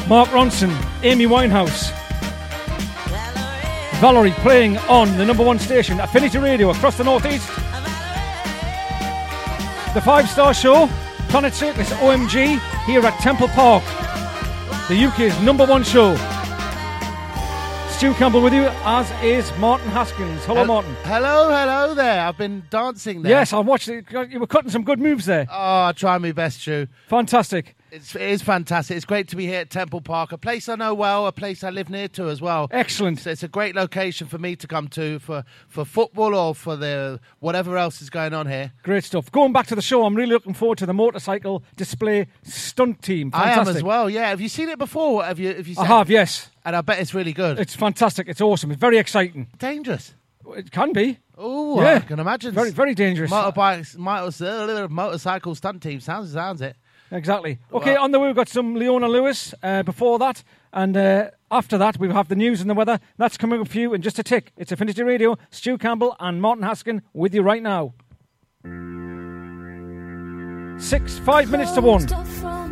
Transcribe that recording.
Mark Ronson, Amy Winehouse, Valerie playing on the number one station, Affinity Radio across the northeast. The 5-star show, Planet Circus OMG, here at Temple Park, the UK's number one show. Stu Campbell with you, as is Martin Haskins. Hello, Martin. Hello there. I've been dancing there. Yes, I watched it. You were cutting some good moves there. Oh, I try my best, Stu. Fantastic. It is fantastic. It's great to be here at Temple Park, a place I know well, a place I live near to as well. Excellent. So it's a great location for me to come to for football or for the whatever else is going on here. Great stuff. Going back to the show, I'm really looking forward to the motorcycle display stunt team. Fantastic. I am as well, yeah. Have you seen it before? Have you I have, yes. And I bet it's really good. It's fantastic. It's awesome. It's very exciting. Dangerous. It can be. Oh, yeah. I can imagine. Very, very dangerous. Motorcycle stunt team. Sounds it. Exactly. Okay, on the way we've got some Leona Lewis before that. And after that, we have the news and the weather. That's coming up for you in just a tick. It's Affinity Radio, Stu Campbell and Martin Haskin with you right now. 5 minutes to 1.